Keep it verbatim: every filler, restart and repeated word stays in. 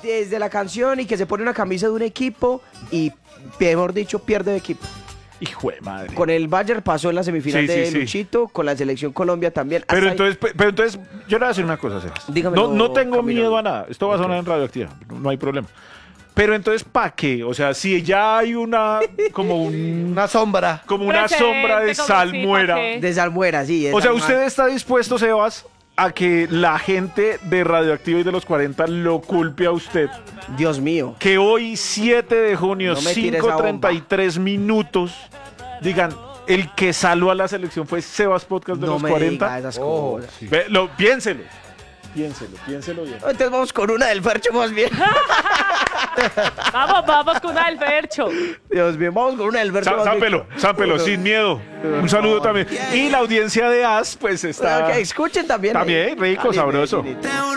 desde la canción y que se pone una camisa de un equipo y, mejor dicho, pierde de equipo. Hijo de madre. Con el Bayern pasó en la semifinal Sí, de sí, sí. Luchito, con la selección Colombia también. Pero Hasta entonces, pe- pero entonces, yo le voy a decir una cosa, Sebas. Dígamelo, No, no tengo Camilo. miedo a nada. Esto va a sonar en radioactiva. No, no hay problema. Pero entonces, ¿para qué? O sea, si ya hay una, como un, Una sombra. como una Presente, sombra de como salmuera. sí, ¿pa' qué? De Salmuera, sí. de O sea, Salmuera. ¿usted está dispuesto, Sebas, a que la gente de Radioactiva y de los cuarenta lo culpe a usted? Dios mío. Que hoy, siete de junio, No me tire esa cinco treinta y tres minutos, digan, el que salvó a la selección fue Sebas Podcast de No los me cuarenta. diga esas Oh, cosas. sí. Ve, lo, piénselo. Piénselo, piénselo bien. Entonces vamos con una del Fercho más bien. Vamos, vamos con una del Fercho. Dios mío, vamos con una del Fercho Zá- más bien. Zámpelo, zámpelo, sin miedo. Un saludo también. Y la audiencia de As, pues está... Que escuchen también. Está bien, rico, Dale, sabroso. Medinita.